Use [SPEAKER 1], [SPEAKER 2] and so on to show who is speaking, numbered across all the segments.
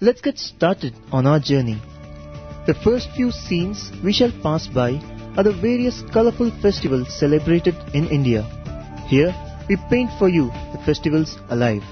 [SPEAKER 1] let's get started on our journey. The first few scenes we shall pass by are the various colorful festivals celebrated in India. Here, we paint for you the festivals alive.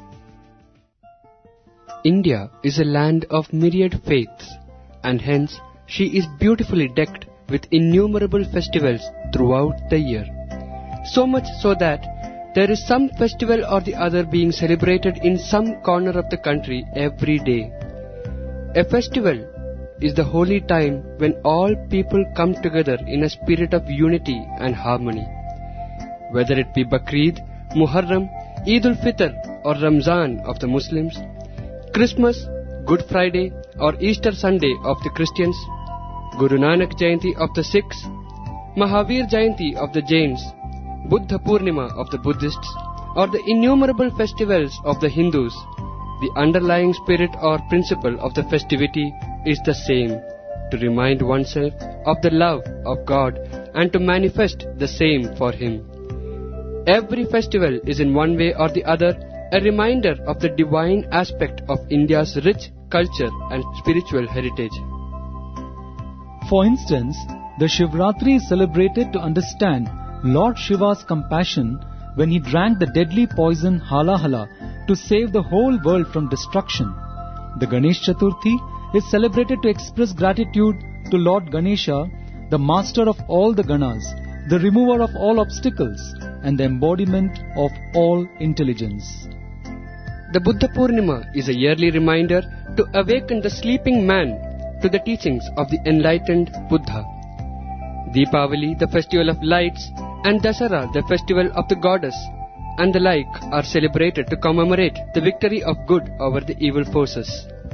[SPEAKER 2] India is a land of myriad faiths, and hence she is beautifully decked with innumerable festivals throughout the year. So much so that there is some festival or the other being celebrated in some corner of the country every day. A festival is the holy time when all people come together in a spirit of unity and harmony. Whether it be Bakrid, Muharram, Eid al-Fitr or Ramzan of the Muslims, Christmas, Good Friday or Easter Sunday of the Christians, Guru Nanak Jayanti of the Sikhs, Mahavir Jayanti of the Jains, Buddha Purnima of the Buddhists, or the innumerable festivals of the Hindus, the underlying spirit or principle of the festivity is the same, to remind oneself of the love of God and to manifest the same for Him. Every festival is in one way or the other a reminder of the divine aspect of India's rich culture and spiritual heritage.
[SPEAKER 3] For instance, the Shivratri is celebrated to understand Lord Shiva's compassion when he drank the deadly poison Halahala to save the whole world from destruction. The Ganesh Chaturthi is celebrated to express gratitude to Lord Ganesha, the master of all the Ganas, the remover of all obstacles, and the embodiment of all intelligence.
[SPEAKER 2] The Buddha Purnima is a yearly reminder to awaken the sleeping man to the teachings of the enlightened Buddha. Deepavali, the festival of lights, and Dasara, the festival of the goddess, and the like are celebrated to commemorate the victory of good over the evil forces.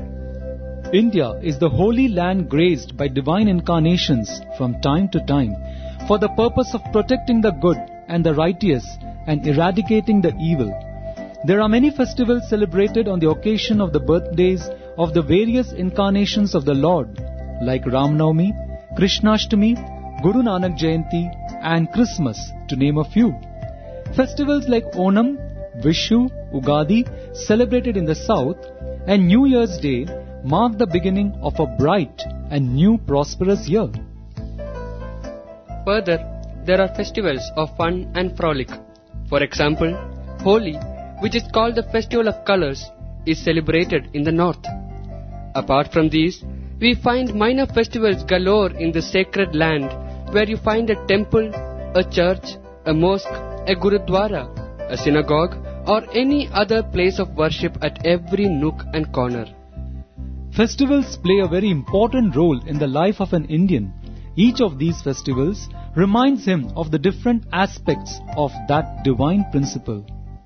[SPEAKER 3] India is the holy land graced by divine incarnations from time to time for the purpose of protecting the good and the righteous and eradicating the evil. There are many festivals celebrated on the occasion of the birthdays of the various incarnations of the Lord, like Ram Navami, Krishnashtami, Guru Nanak Jayanti, and Christmas, to name a few. Festivals like Onam, Vishu, Ugadi, celebrated in the south, and New Year's Day mark the beginning of a bright and new prosperous year.
[SPEAKER 2] Further, there are festivals of fun and frolic. For example, Holi, which is called the festival of colors, is celebrated in the north. Apart from these, we find minor festivals galore in the sacred land, where you find a temple, a church, a mosque, a gurudwara, a synagogue, or any other place of worship at every nook and corner.
[SPEAKER 3] Festivals play a very important role in the life of an Indian. Each of these festivals reminds him of the different aspects of that divine principle.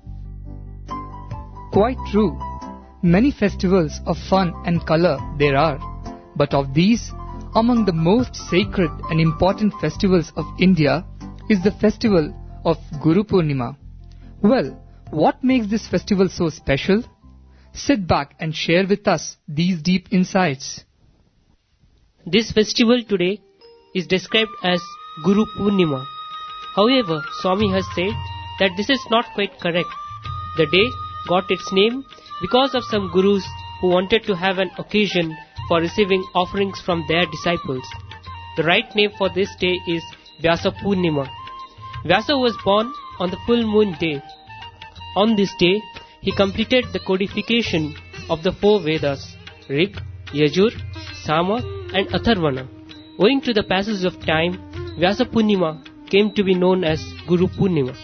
[SPEAKER 4] Quite true. Many festivals of fun and color there are, but of these, among the most sacred and important festivals of India is the festival of Guru Purnima. Well, what makes this festival so special? Sit back and share with us these deep insights.
[SPEAKER 5] This festival today is described as Guru Purnima. However, Swami has said that this is not quite correct. The day got its name because of some gurus who wanted to have an occasion for receiving offerings from their disciples. The right name for this day is Vyasa Purnima. Vyasa was born on the full moon day. On this day, he completed the codification of the 4 Vedas, Rig, Yajur, Sama and Atharvana. Owing to the passage of time, Vyasa Purnima came to be known as Guru Purnima.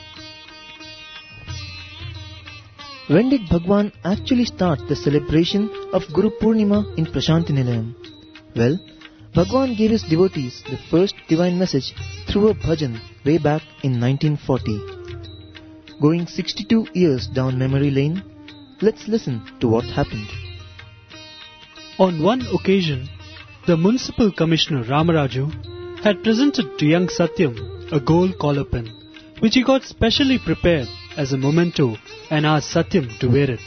[SPEAKER 1] When did Bhagwan actually start the celebration of Guru Purnima in Prashanti Nilayam? Well, Bhagwan gave his devotees the first divine message through a bhajan way back in 1940. Going 62 years down memory lane, let's listen to what happened.
[SPEAKER 6] On one occasion, the Municipal Commissioner Ramaraju had presented to young Satyam a gold collar pin, which he got specially prepared as a memento and asked Satyam to wear it.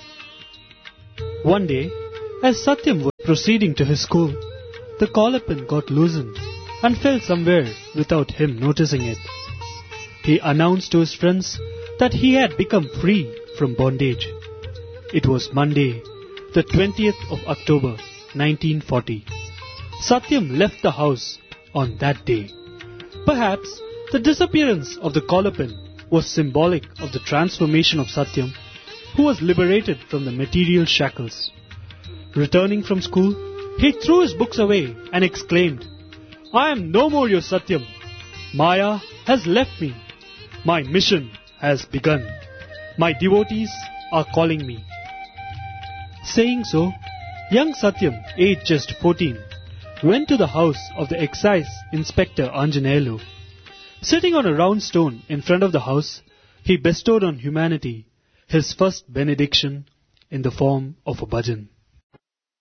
[SPEAKER 6] One day, as Satyam was proceeding to his school, the collar pin got loosened and fell somewhere without him noticing it. He announced to his friends that he had become free from bondage. It was Monday, the 20th of October 1940. Satyam left the house on that day. Perhaps the disappearance of the collar pin was symbolic of the transformation of Satyam, who was liberated from the material shackles. Returning from school, he threw his books away and exclaimed, "I am no more your Satyam. Maya has left me. My mission has begun. My devotees are calling me." Saying so, young Satyam, aged just 14, went to the house of the excise inspector Anjaneyulu. Sitting on a round stone in front of the house, he bestowed on humanity his first benediction in the form of a bhajan.